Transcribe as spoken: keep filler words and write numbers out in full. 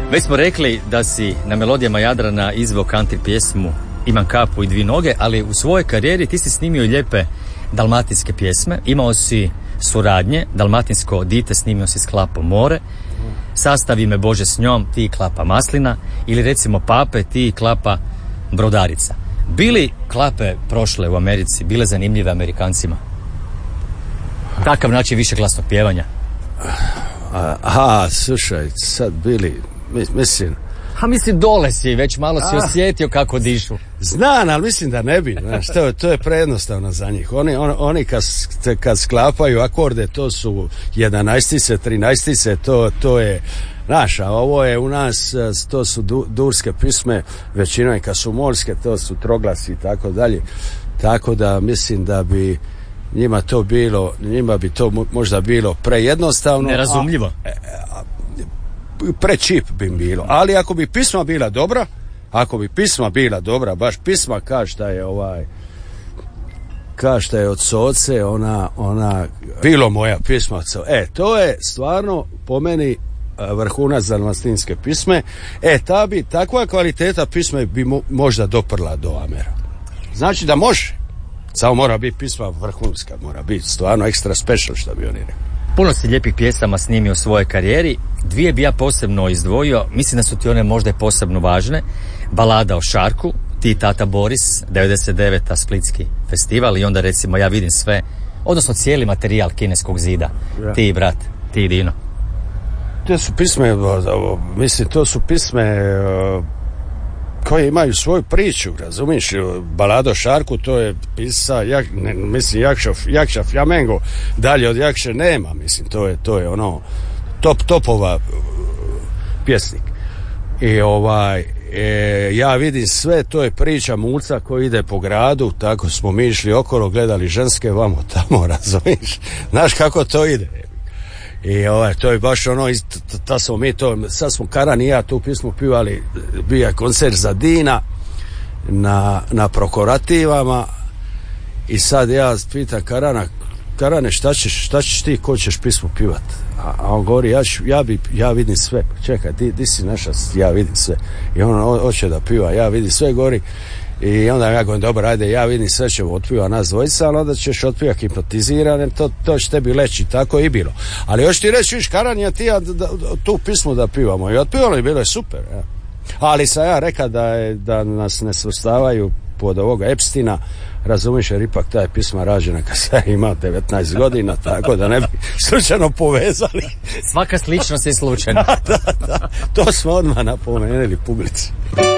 Već smo rekli da si na melodijama Jadrana izveo country pjesmu Imam kapu i dvi noge, ali u svojoj karijeri ti si snimio i lijepe dalmatinske pjesme. Imao si suradnje, Dalmatinsko dite snimio si s Klapom More, Sastavi me Bože s njom, ti i Klapa Maslina, ili recimo Pape, ti i Klapa Brodarica. Bili Klape prošle u Americi, bile zanimljive Amerikancima? Takav način višeglasnog pjevanja. Aha, slušaj, sad bili, mislim... Ha, mislim, dole si, već malo si osjetio kako dišu. Znam, ali mislim da ne bi, znaš, to, to je prejednostavno za njih. Oni, on, oni kad, kad sklapaju akorde, to su jedanaestice, trinaestice, to, to je, znaš, a ovo je u nas, to su du, durske pisme, većinom i kad su morske, to su troglasi i tako dalje. Tako da mislim da bi njima to bilo, njima bi to možda bilo prejednostavno. Nerazumljivo. A, a, prečip bi bilo, ali ako bi pisma bila dobra, ako bi pisma bila dobra, baš pisma kaže da je ovaj kaže da je od Soce, ona, ona bilo moja pisma, e, to je stvarno po meni vrhunac dalmatinske pisme, e, ta bi, takva kvaliteta pisme bi mo, možda doprla do Amera. Znači da može, samo mora biti pisma vrhunska, mora biti stvarno ekstra special, što bi oni rekli. Puno si lijepih pjesama snimio u svojoj karijeri, dvije bi ja posebno izdvojio, mislim da su ti one možda i posebno važne. Balada o Šarku, ti i Tata Boris, devedeset deveta Splitski festival, i onda recimo Ja vidim sve, odnosno cijeli materijal Kineskog zida, ja. Ti i brat, ti i Dino. To su pisme, mislim, to su pisme koje imaju svoju priču, razumiješ? Balada o Šarku, to je pisa, jak, ne, mislim, Jakša, Jakša Flamengo, dalje od Jakše nema, mislim, to je, to je ono top topova pjesnik. I ovaj, e, Ja vidim sve, to je priča mulca koji ide po gradu, tako smo mi išli okolo, gledali ženske vamo tamo, razumiješ? Znaš kako to ide? I ovaj, to je baš ono, ta smo mi to, sad smo Karan i ja tu pismu pivali, bio je koncert za Dina na, na Prokorativama, i sad ja pitam Karana, Karane, šta ćeš, šta ćeš ti, ko ćeš pismu pivat? A, a on govori, ja, ću, ja, bi, ja vidim sve, čekaj, di, di si naša, ja vidim sve. I on hoće da piva, ja vidim sve, govori. I onda ja govorim, dobro, ajde, ja vidim sve, ćemo otpiva nas dvojica, ali onda ćeš otpiva hipnotizirane, to, to će tebi leći, tako i bilo. Ali još ti reći, viš, Karan, ja ti ja da, da, tu pismu da pivamo, i otpivali, bilo je super, ja. Ali sam ja rekao da, je, da nas ne svrstavaju pod ovoga Epstina, razumiješ, jer ipak ta je pisma rađena kad sam imao devetnaest godina, tako da ne bi slučajno povezali. Svaka sličnost je slučajna. da, da, da, to smo odmah napomenuli publici.